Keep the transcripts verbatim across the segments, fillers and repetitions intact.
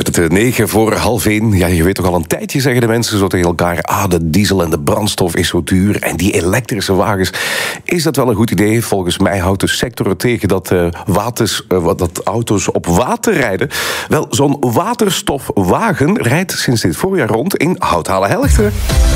wordt het negen voor half één. Ja, je weet toch al een tijdje, zeggen de mensen zo tegen elkaar. Ah, de diesel en de brandstof is zo duur. En die elektrische wagens, is dat wel een goed idee? Volgens mij houdt de sector er tegen dat, uh, waters, uh, dat auto's op water rijden. Wel, zo'n waterstofwagen rijdt sinds dit voorjaar rond in Houthalen-Helchteren.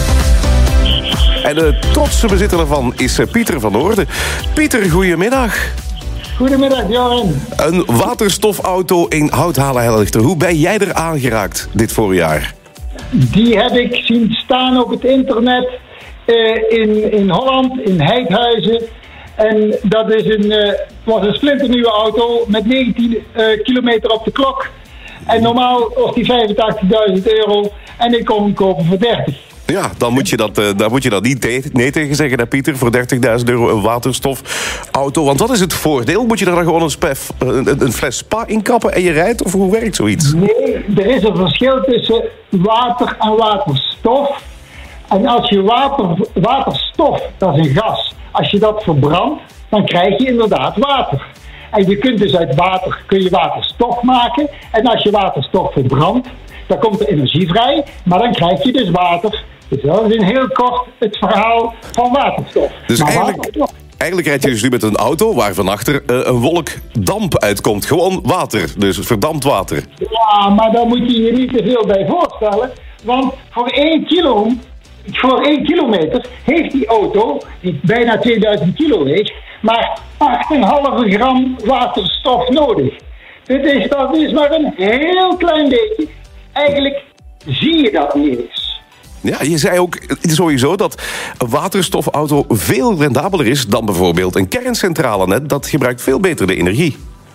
En de trotse bezitter daarvan is Pieter van Oorden. Pieter, goedemiddag. Goedemiddag, Johan. Een waterstofauto in Houthalen-Helchteren. Hoe ben jij er aangeraakt dit voorjaar? Die heb ik zien staan op het internet uh, in, in Holland, in Heidhuizen. En dat is een, uh, was een splinternieuwe auto met negentien uh, kilometer op de klok. En normaal kost die vijfentachtigduizend euro en ik kon hem kopen voor dertig. Ja, dan moet je dat, uh, dan moet je dat niet nee tegen zeggen, hè, Pieter. Voor dertigduizend euro een waterstofauto. Want wat is het voordeel? Moet je er dan gewoon een, spef, een, een fles spa in kappen en je rijdt? Of hoe werkt zoiets? Nee, er is een verschil tussen water en waterstof. En als je water, waterstof, dat is een gas. Als je dat verbrandt, dan krijg je inderdaad water. En je kunt dus uit water kun je waterstof maken. En als je waterstof verbrandt, dan komt er energie vrij. Maar dan krijg je dus water. Dus dat is in heel kort het verhaal van waterstof. Dus maar eigenlijk, waterstof. eigenlijk rijd je dus nu met een auto waar van achter uh, een wolk damp uitkomt. Gewoon water, dus verdampt water. Ja, maar daar moet je je niet te veel bij voorstellen. Want voor één kilo, voor één kilometer heeft die auto, die bijna tweeduizend kilo weegt, maar acht komma vijf gram waterstof nodig. Dit is, dat is maar een heel klein beetje. Eigenlijk zie je dat niet eens. Ja, je zei ook sowieso dat een waterstofauto veel rendabeler is dan bijvoorbeeld een kerncentrale. Net. Dat gebruikt veel beter de energie.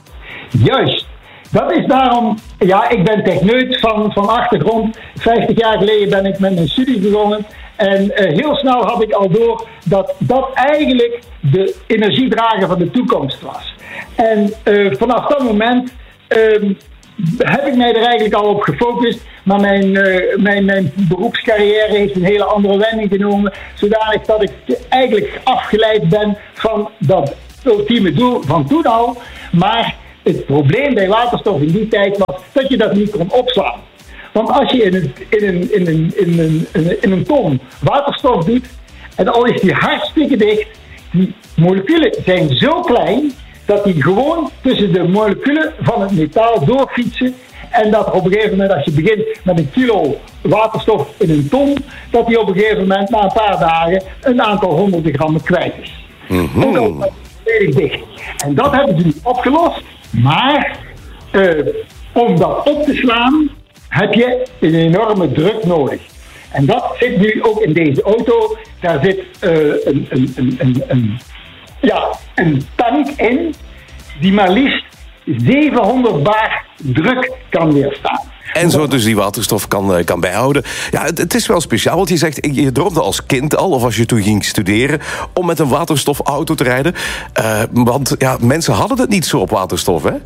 Juist. Dat is daarom... Ja, ik ben techneut van, van achtergrond. vijftig jaar geleden ben ik met mijn studie begonnen. En uh, heel snel had ik al door dat dat eigenlijk de energiedrager van de toekomst was. En uh, vanaf dat moment... Uh, heb ik mij er eigenlijk al op gefocust, maar mijn, uh, mijn, mijn beroepscarrière heeft een hele andere wending genomen, zodanig dat ik eigenlijk afgeleid ben van dat ultieme doel van toen al. Maar het probleem bij waterstof in die tijd was dat je dat niet kon opslaan. Want als je in een, in een, in een, in een, in een, in een ton waterstof doet, en al is die hartstikke dicht, die moleculen zijn zo klein, dat die gewoon tussen de moleculen van het metaal doorfietsen. En dat op een gegeven moment, als je begint met een kilo waterstof in een ton, dat die op een gegeven moment na een paar dagen een aantal honderden grammen kwijt is. Mm-hmm. Ook al is het volledig dicht. En dat hebben ze nu opgelost. Maar uh, om dat op te slaan, heb je een enorme druk nodig. En dat zit nu ook in deze auto. Daar zit uh, een, een, een, een, een Ja, een tank in die maar liefst zevenhonderd bar druk kan weerstaan. En zo dus die waterstof kan, kan bijhouden. Ja, het, het is wel speciaal, want je zegt, je droomde als kind al, of als je toen ging studeren, om met een waterstofauto te rijden. Uh, want ja, mensen hadden het niet zo op waterstof, hè?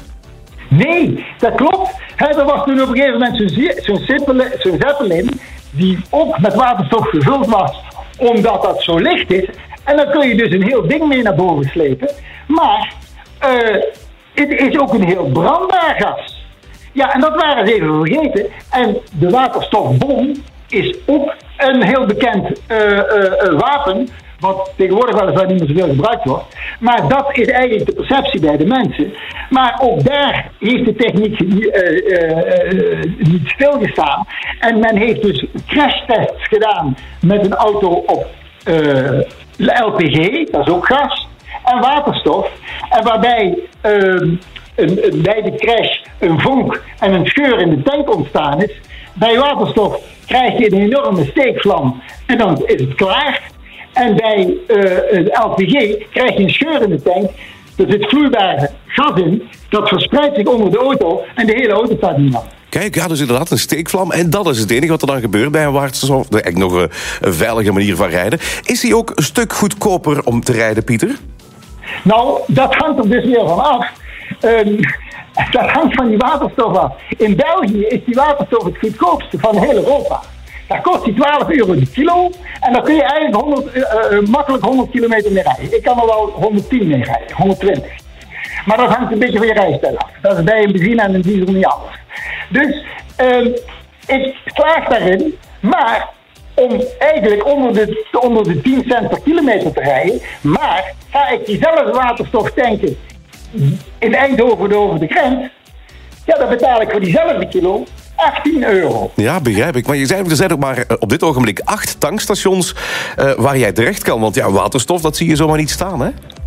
Nee, dat klopt. He, er was toen op een gegeven moment zo'n zo'n Zeppelin, zo'n Zeppelin die ook met waterstof gevuld was, omdat dat zo licht is. En dan kun je dus een heel ding mee naar boven slepen. Maar uh, het is ook een heel brandbaar gas. Ja, en dat waren ze even vergeten. En de waterstofbom is ook een heel bekend uh, uh, uh, wapen, wat tegenwoordig weliswaar niet meer zoveel gebruikt wordt. Maar dat is eigenlijk de perceptie bij de mensen. Maar ook daar heeft de techniek uh, uh, uh, niet stilgestaan. En men heeft dus crashtests gedaan met een auto op uh, L P G, dat is ook gas, en waterstof. En waarbij uh, een, een, bij de crash een vonk en een scheur in de tank ontstaan is. Bij waterstof krijg je een enorme steekvlam en dan is het klaar. En bij uh, L P G krijg je een scheur in de tank. Er zit vloeibare gas in, dat verspreidt zich onder de auto en de hele auto staat niet aan. Kijk, ja, dus inderdaad een steekvlam. En dat is het enige wat er dan gebeurt bij een waterstof. Eigenlijk nog een, een veilige manier van rijden. Is die ook een stuk goedkoper om te rijden, Pieter? Nou, dat hangt er dus weer van af. Um, dat hangt van die waterstof af. In België is die waterstof het goedkoopste van heel Europa. Daar kost die twaalf euro de kilo. En dan kun je eigenlijk honderd, uh, uh, makkelijk honderd kilometer mee rijden. Ik kan er wel honderdtien mee rijden, honderdtwintig. Maar dat hangt een beetje van je rijstijl af. Dat is bij een benzine en een diesel niet anders. Dus Um, ik slaag daarin, maar om eigenlijk onder de, onder de tien cent per kilometer te rijden, maar ga ik diezelfde waterstof tanken in Eindhoven over de grens, ja, dan betaal ik voor diezelfde kilo achttien euro. Ja, begrijp ik. Maar je zei, er zijn ook maar op dit ogenblik acht tankstations uh, waar jij terecht kan. Want ja, waterstof, dat zie je zomaar niet staan, hè?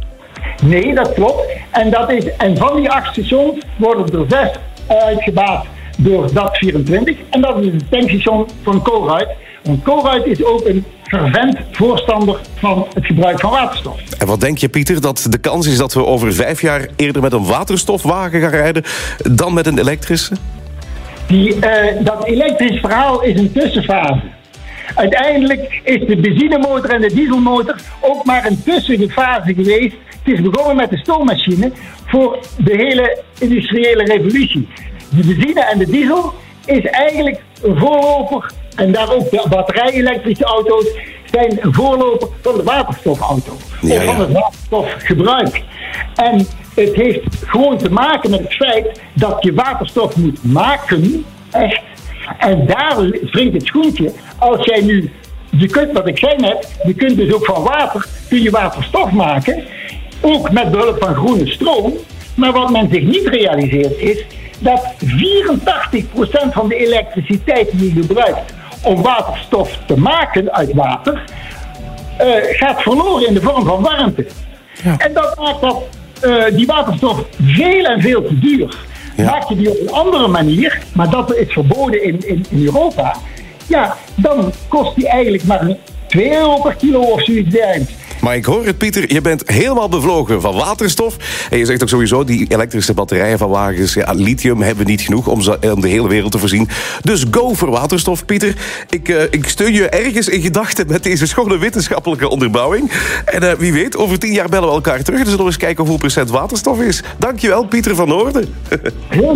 Nee, dat klopt. En, dat is, en van die acht stations worden er zes uitgebaat door D A T vierentwintig. En dat is het tankstation van Colruyt. Want Colruyt is ook een fervent voorstander van het gebruik van waterstof. En wat denk je, Pieter, dat de kans is dat we over vijf jaar eerder met een waterstofwagen gaan rijden dan met een elektrische? Die, uh, dat elektrisch verhaal is een tussenfase. Uiteindelijk is de benzinemotor en de dieselmotor ook maar een tussenfase geweest. Het is begonnen met de stoommachine voor de hele industriële revolutie. De benzine en de diesel is eigenlijk een voorloper, en daar ook de batterij-elektrische auto's zijn een voorloper van de waterstofauto. Ja, ja. Of van het waterstofgebruik. En het heeft gewoon te maken met het feit dat je waterstof moet maken, echt. En daar wringt het schoentje. Als jij nu, je kunt, wat ik zei net, je kunt dus ook van water, kun je waterstof maken, ook met behulp van groene stroom. Maar wat men zich niet realiseert is dat vierentachtig procent van de elektriciteit die je gebruikt om waterstof te maken uit water, uh, gaat verloren in de vorm van warmte. Ja. En dat maakt dat uh, die waterstof veel en veel te duur. Ja. Maak je die op een andere manier, maar dat is verboden in, in, in Europa, ja, dan kost die eigenlijk maar twee euro per kilo of zoiets dergelijks. Maar ik hoor het, Pieter, je bent helemaal bevlogen van waterstof. En je zegt ook sowieso, die elektrische batterijen van wagens, ja, lithium hebben we niet genoeg om, ze, om de hele wereld te voorzien. Dus go voor waterstof, Pieter. Ik, uh, ik steun je ergens in gedachten met deze schone wetenschappelijke onderbouwing. En uh, wie weet, over tien jaar bellen we elkaar terug. Dan zullen we eens kijken hoeveel procent waterstof is. Dankjewel, Pieter van Noorden.